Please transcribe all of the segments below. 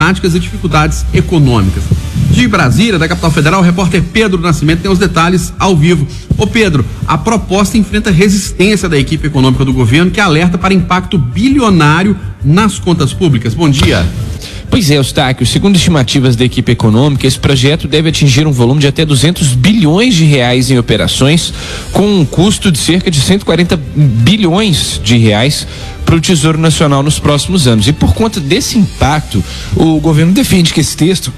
burocráticas e dificuldades econômicas. De Brasília, da capital federal, o repórter Pedro Nascimento tem os detalhes ao vivo. Ô Pedro, a proposta enfrenta resistência da equipe econômica do governo, que alerta para impacto bilionário nas contas públicas. Bom dia. Pois é, Eustáquio, segundo estimativas da equipe econômica, esse projeto deve atingir um volume de até 200 bilhões de reais em operações, com um custo de cerca de 140 bilhões de reais para o Tesouro Nacional nos próximos anos. E por conta desse impacto, o governo defende que esse texto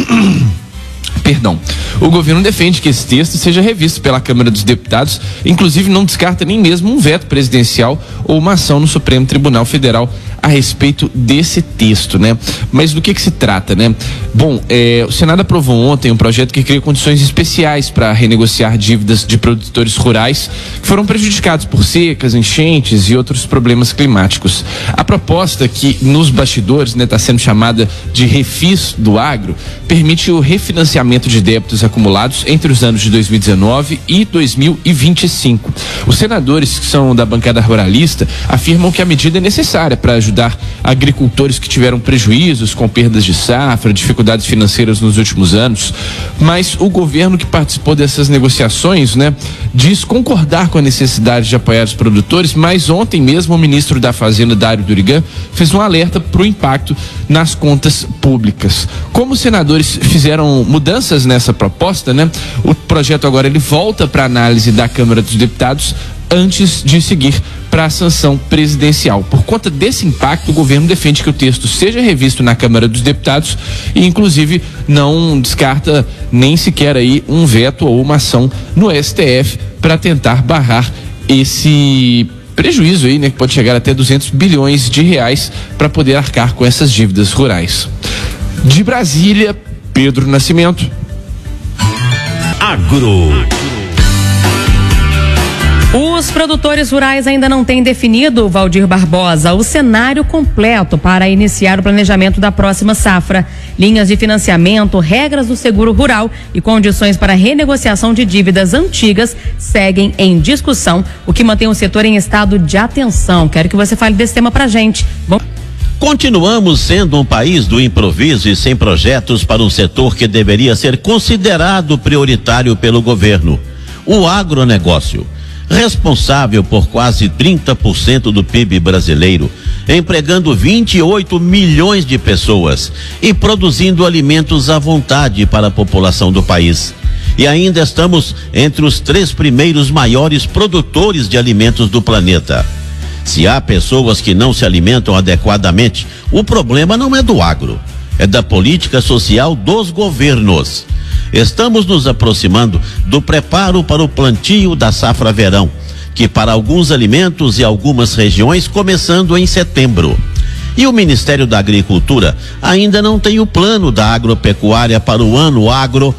o governo defende que esse texto seja revisto pela Câmara dos Deputados, inclusive não descarta nem mesmo um veto presidencial ou uma ação no Supremo Tribunal Federal a respeito desse texto, né? Mas do que se trata, né? Bom, o Senado aprovou ontem um projeto que cria condições especiais para renegociar dívidas de produtores rurais que foram prejudicados por secas, enchentes e outros problemas climáticos. A proposta, que nos bastidores, né, está sendo chamada de Refis do Agro, permite o refinanciamento de débitos acumulados entre os anos de 2019 e 2025. Os senadores, que são da bancada ruralista, afirmam que a medida é necessária para ajudar agricultores que tiveram prejuízos com perdas de safra, dificuldades financeiras nos últimos anos, mas o governo que participou dessas negociações, né, diz concordar com a necessidade de apoiar os produtores, mas ontem mesmo o ministro da Fazenda, Dário Durigan, fez um alerta para o impacto nas contas públicas. Como os senadores fizeram mudanças nessa proposta, né, o projeto agora ele volta para análise da Câmara dos Deputados antes de seguir para a sanção presidencial. Por conta desse impacto, o governo defende que o texto seja revisto na Câmara dos Deputados e, inclusive, não descarta nem sequer aí um veto ou uma ação no STF para tentar barrar esse prejuízo aí, né, que pode chegar até 200 bilhões de reais para poder arcar com essas dívidas rurais. De Brasília, Pedro Nascimento. Agro. Os produtores rurais ainda não têm definido, Valdir Barbosa, o cenário completo para iniciar o planejamento da próxima safra. Linhas de financiamento, regras do seguro rural e condições para renegociação de dívidas antigas seguem em discussão, o que mantém o setor em estado de atenção. Quero que você fale desse tema pra gente. Continuamos sendo um país do improviso e sem projetos para um setor que deveria ser considerado prioritário pelo governo: o agronegócio. Responsável por quase 30% do PIB brasileiro, empregando 28 milhões de pessoas e produzindo alimentos à vontade para a população do país. E ainda estamos entre os 3 primeiros maiores produtores de alimentos do planeta. Se há pessoas que não se alimentam adequadamente, o problema não é do agro, é da política social dos governos. Estamos nos aproximando do preparo para o plantio da safra verão, que para alguns alimentos e algumas regiões começando em setembro. E o Ministério da Agricultura ainda não tem o plano da agropecuária para o ano agro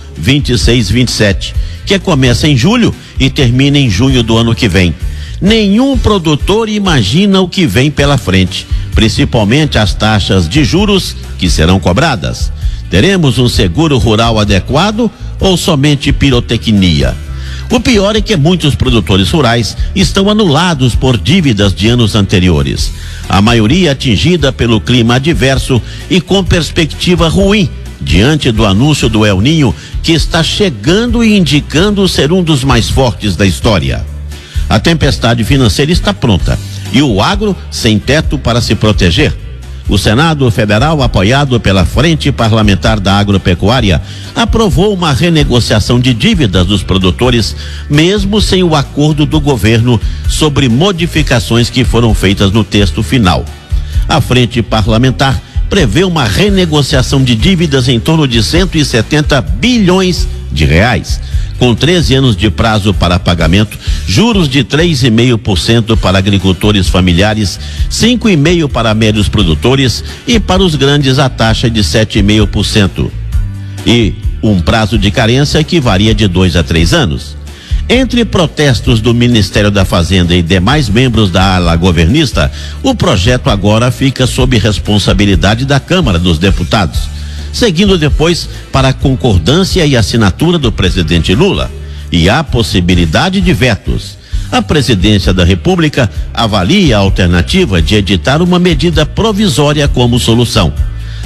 26-27, que começa em julho e termina em junho do ano que vem. Nenhum produtor imagina o que vem pela frente, principalmente as taxas de juros que serão cobradas. Teremos um seguro rural adequado ou somente pirotecnia? O pior é que muitos produtores rurais estão anulados por dívidas de anos anteriores. A maioria atingida pelo clima adverso e com perspectiva ruim diante do anúncio do El Niño, que está chegando e indicando ser um dos mais fortes da história. A tempestade financeira está pronta e o agro sem teto para se proteger. O Senado Federal, apoiado pela Frente Parlamentar da Agropecuária, aprovou uma renegociação de dívidas dos produtores, mesmo sem o acordo do governo sobre modificações que foram feitas no texto final. A Frente Parlamentar prevê uma renegociação de dívidas em torno de 170 bilhões de reais, com 13 anos de prazo para pagamento, juros de 3,5% para agricultores familiares, 5,5% para médios produtores e para os grandes a taxa de 7,5%. E um prazo de carência que varia de 2 a 3 anos. Entre protestos do Ministério da Fazenda e demais membros da ala governista, o projeto agora fica sob responsabilidade da Câmara dos Deputados, seguindo depois para a concordância e assinatura do presidente Lula. E há possibilidade de vetos. A Presidência da República avalia a alternativa de editar uma medida provisória como solução.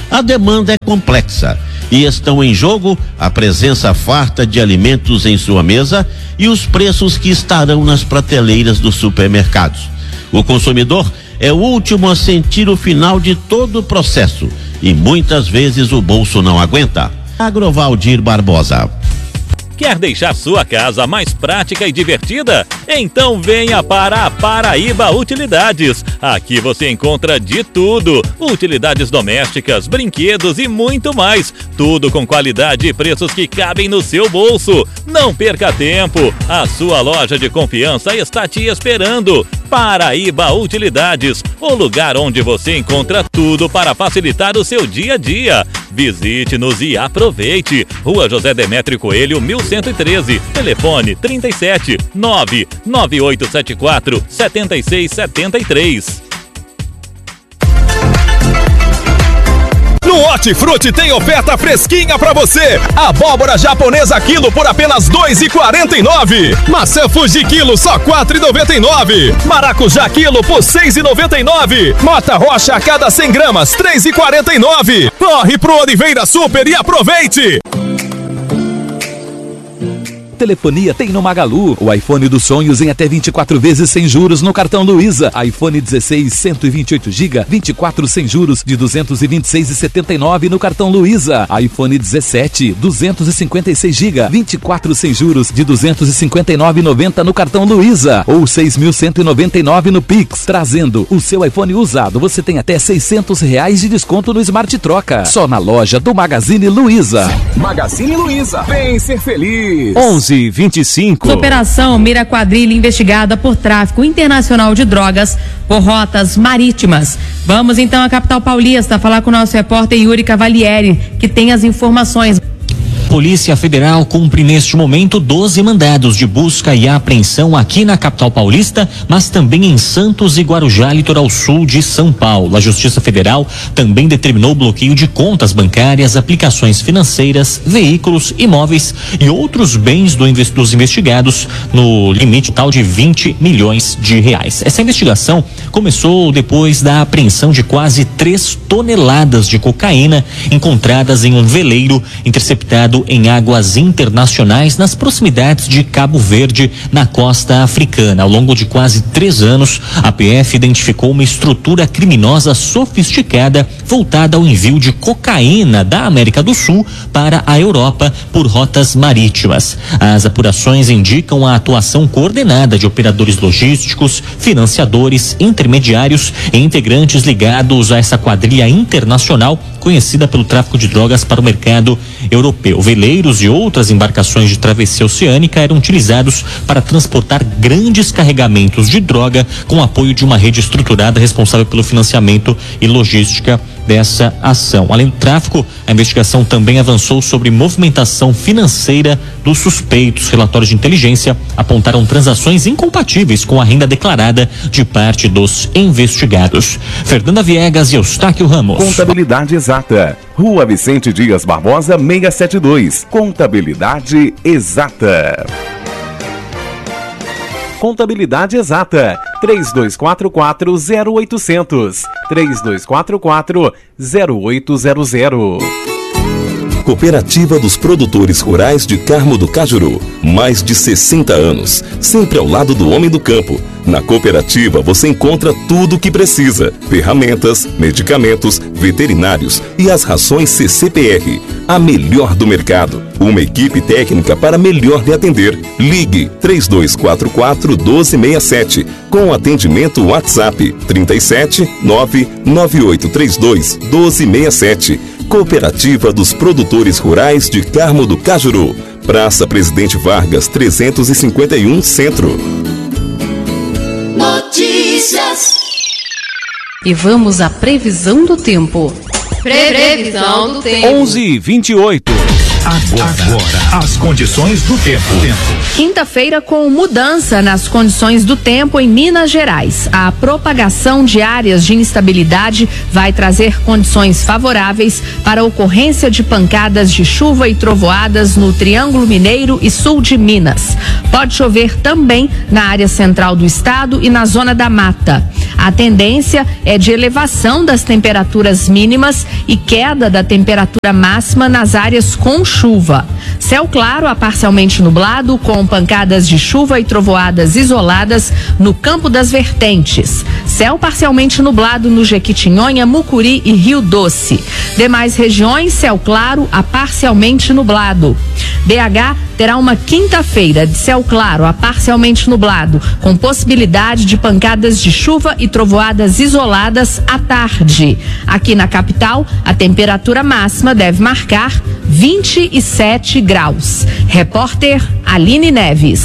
A demanda é complexa e estão em jogo a presença farta de alimentos em sua mesa e os preços que estarão nas prateleiras dos supermercados. O consumidor é o último a sentir o final de todo o processo e muitas vezes o bolso não aguenta. Agrovaldir Barbosa. Quer deixar sua casa mais prática e divertida? Então venha para a Paraíba Utilidades. Aqui você encontra de tudo: utilidades domésticas, brinquedos e muito mais. Tudo com qualidade e preços que cabem no seu bolso. Não perca tempo. A sua loja de confiança está te esperando. Paraíba Utilidades, o lugar onde você encontra tudo para facilitar o seu dia a dia. Visite-nos e aproveite. Rua José Demétrio Coelho, 1113. Telefone 37 99874 7673. No Hortifruti tem oferta fresquinha pra você. Abóbora japonesa quilo por apenas R$ 2,49. Maçã Fuji quilo só R$ 4,99. Maracujá quilo por R$ 6,99. Mota rocha a cada 100 gramas R$ 3,49. Corre pro Oliveira Super e aproveite. Telefonia tem no Magalu. O iPhone dos sonhos em até 24 vezes sem juros no cartão Luiza. iPhone 16 128 GB, 24 sem juros de R$ 226,79 no cartão Luiza. iPhone 17 256 GB, 24 sem juros de R$ 259,90 no cartão Luiza. Ou 6.199 no Pix. Trazendo o seu iPhone usado, você tem até R$600 de desconto no Smart Troca. Só na loja do Magazine Luiza. Magazine Luiza, vem ser feliz. 11:25. Operação mira quadrilha investigada por tráfico internacional de drogas por rotas marítimas. Vamos então à capital paulista falar com o nosso repórter Yuri Cavalieri, que tem as informações. Polícia Federal cumpre neste momento 12 mandados de busca e apreensão aqui na capital paulista, mas também em Santos e Guarujá, litoral sul de São Paulo. A Justiça Federal também determinou o bloqueio de contas bancárias, aplicações financeiras, veículos, imóveis e outros bens dos investigados no limite total de R$20 milhões. Essa investigação começou depois da apreensão de quase 3 toneladas de cocaína encontradas em um veleiro interceptado em águas internacionais nas proximidades de Cabo Verde, na costa africana. Ao longo de quase 3 anos, a PF identificou uma estrutura criminosa sofisticada voltada ao envio de cocaína da América do Sul para a Europa por rotas marítimas. As apurações indicam a atuação coordenada de operadores logísticos, financiadores, intermediários e integrantes ligados a essa quadrilha internacional conhecida pelo tráfico de drogas para o mercado europeu. Veleiros e outras embarcações de travessia oceânica eram utilizados para transportar grandes carregamentos de droga com apoio de uma rede estruturada responsável pelo financiamento e logística dessa ação. Além do tráfico, a investigação também avançou sobre movimentação financeira dos suspeitos. Relatórios de inteligência apontaram transações incompatíveis com a renda declarada de parte dos investigados. Fernanda Viegas e Eustáquio Ramos. Contabilidade Exata. Rua Vicente Dias Barbosa, 672. Contabilidade Exata. Contabilidade Exata. 3244-0800. 3244-0800. Cooperativa dos Produtores Rurais de Carmo do Cajuru. Mais de 60 anos, sempre ao lado do homem do campo. Na cooperativa você encontra tudo o que precisa: ferramentas, medicamentos, veterinários e as rações CCPR. A melhor do mercado. Uma equipe técnica para melhor lhe atender. Ligue 3244-1267 com atendimento WhatsApp 37 99832 1267. Cooperativa dos Produtores Rurais de Carmo do Cajuru. Praça Presidente Vargas 351 Centro. Notícias. E vamos à previsão do tempo. Previsão do tempo. 11:28. Agora, as condições do tempo. Quinta-feira com mudança nas condições do tempo em Minas Gerais. A propagação de áreas de instabilidade vai trazer condições favoráveis para a ocorrência de pancadas de chuva e trovoadas no Triângulo Mineiro e sul de Minas. Pode chover também na área central do estado e na zona da mata. A tendência é de elevação das temperaturas mínimas e queda da temperatura máxima nas áreas com chuva. Céu claro a parcialmente nublado, com pancadas de chuva e trovoadas isoladas no Campo das Vertentes. Céu parcialmente nublado no Jequitinhonha, Mucuri e Rio Doce. Demais regiões, céu claro a parcialmente nublado. BH terá uma quinta-feira de céu claro a parcialmente nublado, com possibilidade de pancadas de chuva e trovoadas isoladas à tarde. Aqui na capital, a temperatura máxima deve marcar 27 graus. Repórter Aline Neves.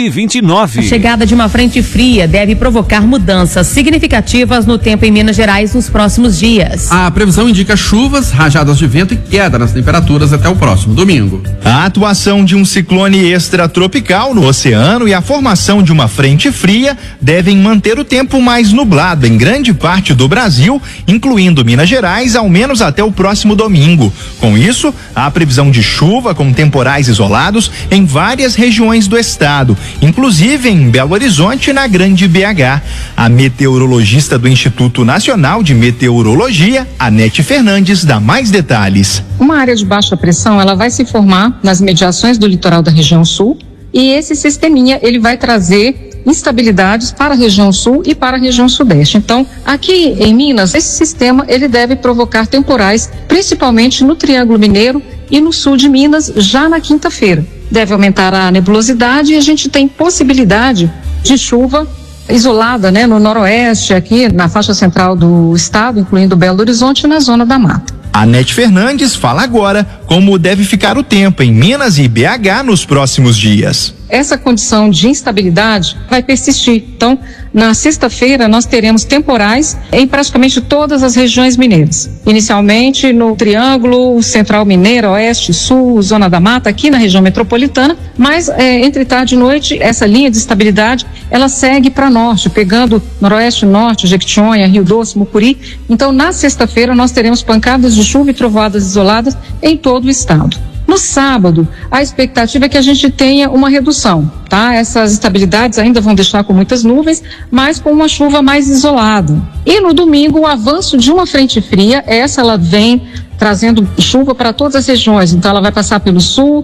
11h29. A chegada de uma frente fria deve provocar mudanças significativas no tempo em Minas Gerais nos próximos dias. A previsão indica chuvas, rajadas de vento e queda nas temperaturas até o próximo domingo. A atuação de um ciclone extratropical no oceano e a formação de uma frente fria devem manter o tempo mais nublado em grande parte do Brasil, incluindo Minas Gerais, ao menos até o próximo domingo. Com isso, há previsão de chuva com temporais isolados em várias regiões do estado, inclusive em Belo Horizonte e na Grande BH. A meteorologista do Instituto Nacional de Meteorologia, Anete Fernandes, dá mais detalhes. Uma área de baixa pressão, ela vai se formar nas mediações do litoral da região sul, e esse sisteminha, ele vai trazer instabilidades para a região sul e para a região sudeste. Então, aqui em Minas, esse sistema, ele deve provocar temporais, principalmente no Triângulo Mineiro e no sul de Minas, já na quinta-feira. Deve aumentar a nebulosidade e a gente tem possibilidade de chuva isolada, né, no noroeste, aqui na faixa central do estado, incluindo Belo Horizonte e na zona da mata. Anete Fernandes fala agora como deve ficar o tempo em Minas e BH nos próximos dias. Essa condição de instabilidade vai persistir. Então, na sexta-feira, nós teremos temporais em praticamente todas as regiões mineiras. Inicialmente no Triângulo Central Mineiro, Oeste, Sul, Zona da Mata, aqui na região metropolitana, mas entre tarde e noite, essa linha de estabilidade, ela segue para norte, pegando Noroeste, Norte, Jequitinhonha, Rio Doce, Mucuri. Então, na sexta-feira, nós teremos pancadas de chuva e trovoadas isoladas em todo o estado. No sábado, a expectativa é que a gente tenha uma redução, tá? Essas estabilidades ainda vão deixar com muitas nuvens, mas com uma chuva mais isolada. E no domingo, o avanço de uma frente fria, ela vem trazendo chuva para todas as regiões, então ela vai passar pelo sul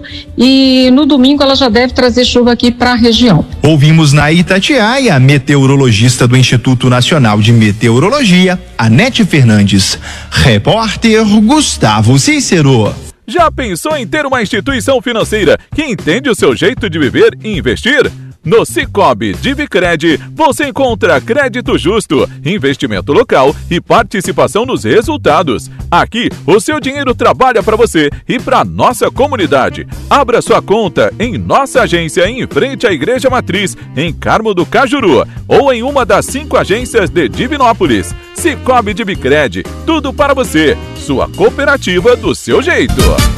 e no domingo ela já deve trazer chuva aqui para a região. Ouvimos na Itatiaia a meteorologista do Instituto Nacional de Meteorologia, Anete Fernandes. Repórter Gustavo Cícero. Já pensou em ter uma instituição financeira que entende o seu jeito de viver e investir? No Cicobi Divicred, você encontra crédito justo, investimento local e participação nos resultados. Aqui, o seu dinheiro trabalha para você e para nossa comunidade. Abra sua conta em nossa agência em frente à Igreja Matriz, em Carmo do Cajuru, ou em uma das 5 agências de Divinópolis. Cicobi Divicred, tudo para você. Sua cooperativa do seu jeito.